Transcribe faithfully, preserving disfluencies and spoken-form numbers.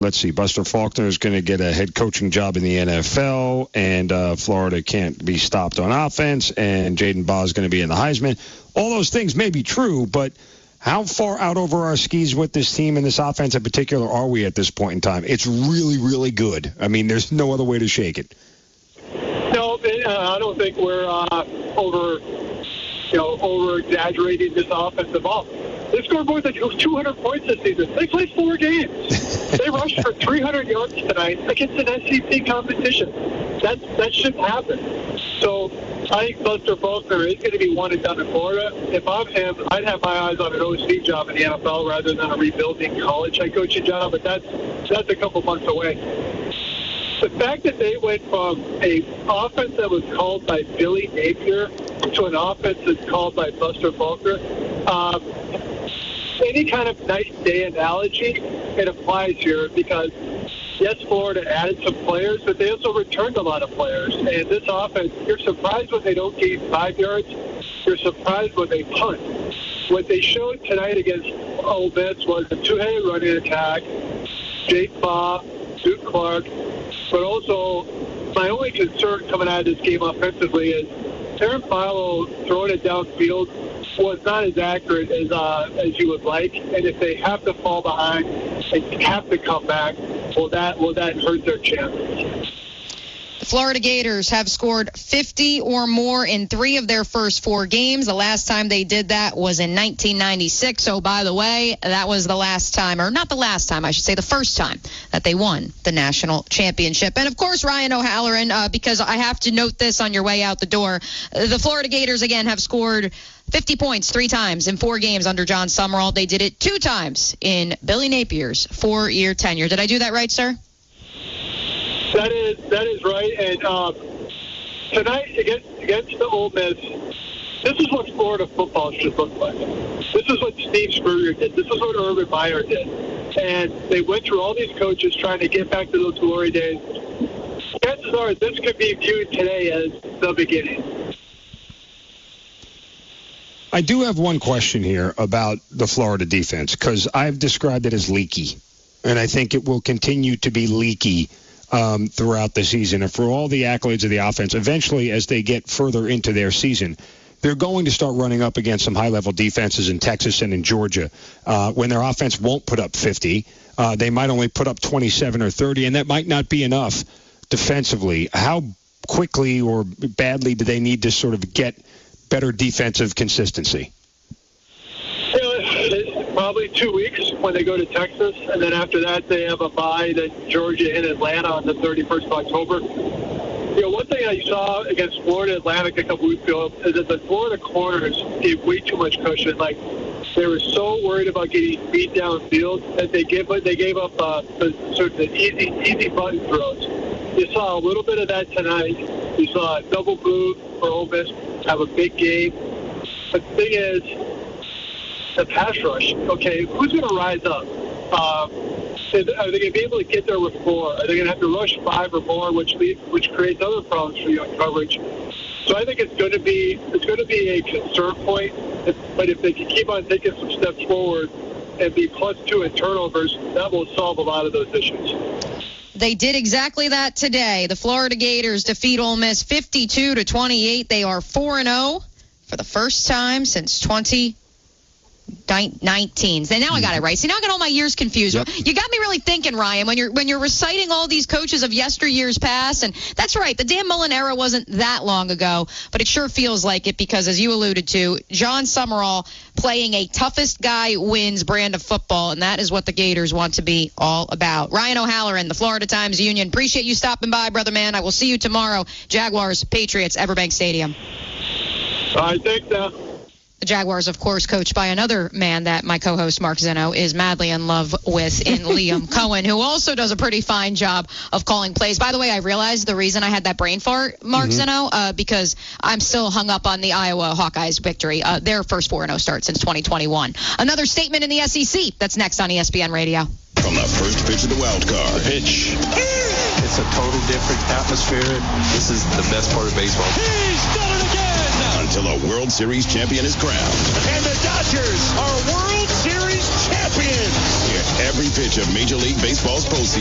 let's see, Buster Faulkner is going to get a head coaching job in the N F L, and uh, Florida can't be stopped on offense, and Jaden Baugh is going to be in the Heisman. All those things may be true, but how far out over our skis with this team and this offense in particular are we at this point in time? It's really, really good. I mean, there's no other way to shake it. No, I don't think we're uh, over, you know, over-exaggerating this offensive ball. They scored more than two hundred points this season. They played four games. They rushed for three hundred yards tonight against an S E C competition. That that shouldn't happen. So I think Buster Faulkner is going to be one and done in Florida. If I'm him, I'd have my eyes on an O C job in the N F L rather than a rebuilding college head coaching job. But that's that's a couple months away. The fact that they went from a offense that was called by Billy Napier to an offense that's called by Buster Faulkner. Um, Any kind of nice day analogy, it applies here because, yes, Florida added some players, but they also returned a lot of players. And this offense, you're surprised when they don't gain five yards. You're surprised when they punt. What they showed tonight against Ole Miss was a two-headed running attack, Jake Baugh, Duke Clark, but also my only concern coming out of this game offensively is Aaron Philo throwing it downfield was not as accurate as uh, as you would like, and if they have to fall behind and have to come back, well, that will that hurt their chances. The Florida Gators have scored fifty or more in three of their first four games. The last time they did that was in nineteen ninety-six. So, by the way, that was the last time, or not the last time, I should say the first time that they won the national championship. And, of course, Ryan O'Halloran, uh, because I have to note this on your way out the door, the Florida Gators, again, have scored fifty points three times in four games under John Summerall. They did it two times in Billy Napier's four-year tenure. Did I do that right, sir? That is that is right. And uh, tonight against against the Ole Miss, this is what Florida football should look like. This is what Steve Spurrier did. This is what Urban Meyer did. And they went through all these coaches trying to get back to those glory days. Chances are this could be viewed today as the beginning. I do have one question here about the Florida defense because I've described it as leaky, and I think it will continue to be leaky um, throughout the season. And for all the accolades of the offense, eventually as they get further into their season, they're going to start running up against some high-level defenses in Texas and in Georgia. Uh, when their offense won't put up fifty, uh, they might only put up twenty-seven or thirty, and that might not be enough defensively. How quickly or badly do they need to sort of get better defensive consistency? Yeah, probably two weeks when they go to Texas, and then after that they have a bye, then Georgia and Atlanta on the thirty-first of October. You know, one thing I saw against Florida Atlantic a couple weeks ago is that the Florida corners gave way too much cushion. Like, they were so worried about getting beat downfield that they gave they gave up uh, the, sort of the easy easy button throws. You saw a little bit of that tonight. You saw a double move for Ole Miss have a big game. But the thing is, the pass rush. Okay, who's going to rise up? Um, are they going to be able to get there with four? Are they going to have to rush five or more, which leads, which creates other problems for you in coverage? So I think it's going to be it's going to be a concern point. But if they can keep on taking some steps forward and be plus two in turnovers, that will solve a lot of those issues. They did exactly that today. The Florida Gators defeat Ole Miss fifty-two to twenty-eight. They are four and oh for the first time since twenty nineteen. So now I got it right. See, now I got all my years confused. Yep. You got me really thinking, Ryan, when you're when you're reciting all these coaches of yesteryears past. And that's right, the Dan Mullen era wasn't that long ago, but it sure feels like it because, as you alluded to, John Summerall playing a toughest guy wins brand of football, and that is what the Gators want to be all about. Ryan O'Halloran, the Florida Times Union. Appreciate you stopping by, brother man. I will see you tomorrow. Jaguars, Patriots, Everbank Stadium. All right, thanks now. The Jaguars, of course, coached by another man that my co-host Mark Zeno is madly in love with in Liam Cohen, who also does a pretty fine job of calling plays. By the way, I realized the reason I had that brain fart, Mark mm-hmm. Zeno, uh, because I'm still hung up on the Iowa Hawkeyes victory. Uh, their first four and oh start since twenty twenty-one. Another statement in the S E C. That's next on E S P N Radio. From the first pitch of the wild card. Pitch. It's a total different atmosphere. This is the best part of baseball. He's done it again! Until a World Series champion is crowned. And the Dodgers are World Series champions. Hear every pitch of Major League Baseball's postseason.